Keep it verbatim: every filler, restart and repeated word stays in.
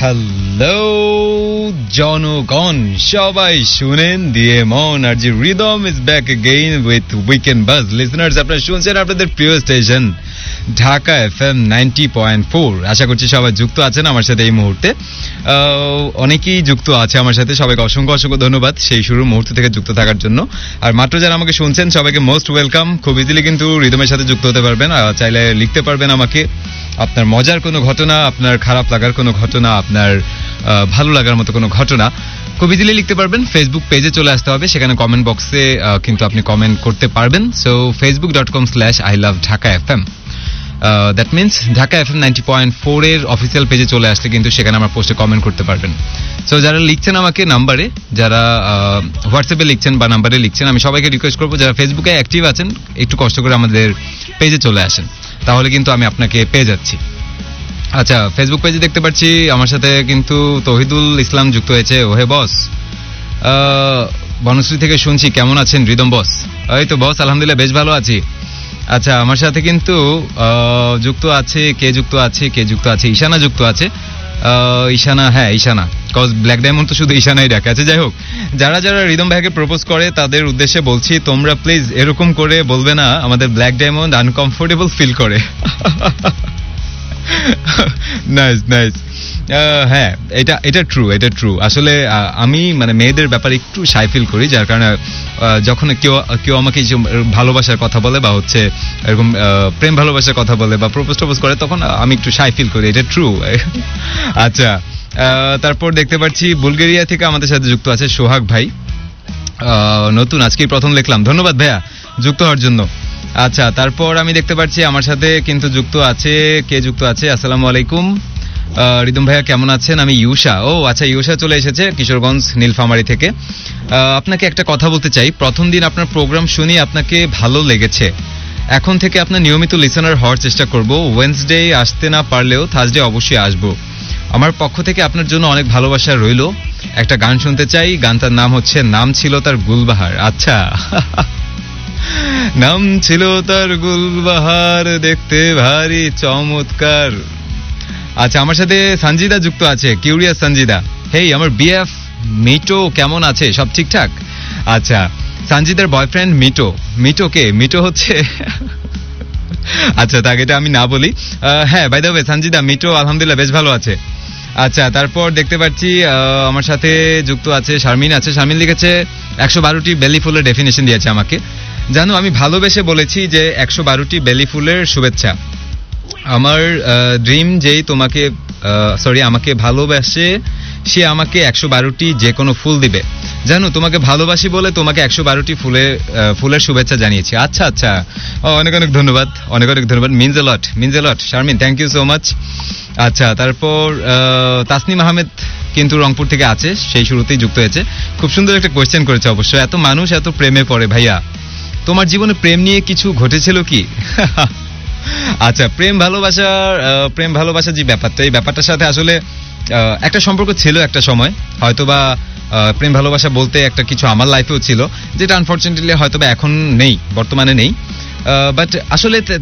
Hello জনগণ, সবাই শুনেন দিয়ে মন আর যে rhythm is back again with weekend বাজ লিসনার্স। আপনারা শুনছেন আপনাদের প্রিয় station Dhaka F M ninety point four. আশা করছি সবাই যুক্ত আছেন আমার সাথে এই মুহূর্তে। অনেকেই যুক্ত আছে আমার সাথে, সবাইকে অসংখ্য অসংখ্য ধন্যবাদ সেই শুরুর মুহূর্ত থেকে যুক্ত থাকার জন্য। আর মাত্র যারা আমাকে শুনছেন সবাইকে মোস্ট ওয়েলকাম। খুব ইজিলি কিন্তু রিদমের সাথে যুক্ত হতে পারবেন, চাইলে লিখতে পারবেন আমাকে আপনার মজার কোনো ঘটনা, আপনার খারাপ লাগার কোনো ঘটনা, আপনার ভালো লাগার মতো কোনো ঘটনা খুব ইজিলি লিখতে পারবেন। ফেসবুক পেজে চলে আসতে হবে, সেখানে কমেন্ট বক্সে কিন্তু আপনি কমেন্ট করতে পারবেন। So Facebook dot com slash I love Dhaka F M, that means Dhaka F M ninety point four এর অফিসিয়াল পেজে চলে আসলে কিন্তু সেখানে আমার পোস্টে কমেন্ট করতে পারবেন। সো যারা লিখছেন আমাকে নাম্বারে, যারা হোয়াটসঅ্যাপে লিখছেন বা নাম্বারে লিখছেন, আমি সবাইকে রিকোয়েস্ট করবো যারা ফেসবুকে অ্যাক্টিভ আছেন একটু কষ্ট করে আমাদের পেজে চলে আসেন, তাহলে কিন্তু আমি আপনাকে পেয়ে যাচ্ছি। আচ্ছা, ফেসবুক পেজে দেখতে পাচ্ছি আমার সাথে কিন্তু তৌহিদুল ইসলাম যুক্ত হয়েছে। ওহে বস, বনশ্রী থেকে শুনছি, কেমন আছেন রিদম বস? এই তো বস, আলহামদুলিল্লাহ বেশ ভালো আছি। আচ্ছা, আমার সাথে কিন্তু যুক্ত আছে, কে যুক্ত আছে কে যুক্ত আছে ঈশানা যুক্ত আছে। ঈশানা, হ্যাঁ ঈশানা, কজ ব্ল্যাক ডায়মন্ড তো শুধু ঈশানাই ডাকে। আচ্ছা যাই হোক, যারা যারা রিদম ভাইকে প্রপোজ করে তাদের উদ্দেশ্যে বলছি, তোমরা প্লিজ এরকম করে বলবে না আমাদের ব্ল্যাক ডায়মন্ড আনকমফোর্টেবল ফিল করে। Nice nice. হ্যাঁ, এটা এটা ট্রু, এটা ট্রু। আসলে আমি মানে মেয়েদের ব্যাপারে একটু শাই ফিল করি, যার কারণে যখন কেউ কেউ আমাকে ভালোবাসার কথা বলে বা হচ্ছে এরকম প্রেম ভালোবাসার কথা বলে বা প্রপোজ টপোজ করে, তখন আমি একটু শাই ফিল করি, এটা ট্রু। আচ্ছা, তারপর দেখতে পাচ্ছি বুলগেরিয়া থেকে আমাদের সাথে যুক্ত আছে সোহাগ ভাই, নতুন আজকেই প্রথম লিখলাম, ধন্যবাদ ভাইয়া যুক্ত হওয়ার জন্য। আচ্ছা, তারপর আমি দেখতে পাচ্ছি আমার সাথে কিন্তু যুক্ত আছে, কে যুক্ত আছে? আসসালামু আলাইকুম রিদম ভাইয়া, কেমন আছেন? আমি ইউষা। ও আচ্ছা, ইউষা চলে এসেছে কিশোরগঞ্জ নীলফামারী থেকে। আপনাকে একটা কথা বলতে চাই, প্রথম দিন আপনার প্রোগ্রাম শুনি আপনাকে ভালো লেগেছে, এখন থেকে আপনার নিয়মিত লিসেনার হওয়ার চেষ্টা করব। ওয়েডনেসডে আসতে না পারলেও থার্সডে অবশ্যই আসবো। আমার পক্ষ থেকে আপনার জন্য অনেক ভালোবাসা রইল। একটা গান শুনতে চাই, গানটার নাম হচ্ছে নাম ছিল তার গুলবাহার। আচ্ছা, নাম ছিল তার গুলবাহার, দেখতে ভারী চমৎকার। আচ্ছা, আমার সাথে সঞ্জিদা যুক্ত আছে, কিউরিয়াস সঞ্জিদা। হেই আমার বিএফ মিটো, কেমন আছে? সব ঠিকঠাক? আচ্ছা, সঞ্জিদার বয়ফ্রেন্ড মিটো। মিটো কে? মিটো হচ্ছে আচ্ছা, তাকে এটা আমি না বলি। হ্যাঁ, বাই দ্য ওয়ে সঞ্জিদা, মিটো আলহামদুলিল্লাহ বেশ ভালো আছে। আচ্ছা, তারপর দেখতে পাচ্ছি আমার সাথে যুক্ত আছে শারমিন আছে। শারমিন লিখেছে একশো বারোটি বেলি ফুলের ডেফিনেশন দিয়েছে আমাকে। জানো, আমি ভালোবেসে বলেছি যে একশো বারোটি বেলি ফুলের শুভেচ্ছা। আমার ড্রিম যেই তোমাকে সরি আমাকে ভালোবাসে, সে আমাকে একশো বারোটি যে কোনো ফুল দিবে। জানো, তোমাকে ভালোবাসি বলে তোমাকে একশো বারোটি ফুলে ফুলের শুভেচ্ছা জানিয়েছি। আচ্ছা আচ্ছা, অনেক অনেক ধন্যবাদ, অনেক অনেক ধন্যবাদ। Means a lot, means a lot Sharmin, thank you so much. আচ্ছা, তারপর তাসনিম আহমেদ কিন্তু রংপুর থেকে আছে, সেই শুরুতেই যুক্ত হয়েছে। খুব সুন্দর একটা কোয়েশ্চেন করেছে অবশ্য, এত মানুষ এত প্রেমে পড়ে, ভাইয়া তোমার জীবনে প্রেম নিয়ে কিছু ঘটেছিল কি? আচ্ছা, প্রেম ভালোবাসার প্রেম ভালোবাসার যে ব্যাপারটা, এই ব্যাপারটার সাথে আসলে একটা সম্পর্ক ছিল একটা সময়, হয়তোবা প্রেম ভালোবাসা বলতে একটা কিছু আমার লাইফেও ছিল, যেটা আনফরচুনেটলি হয়তোবা এখন নেই, বর্তমানে নেই। বাট আসলে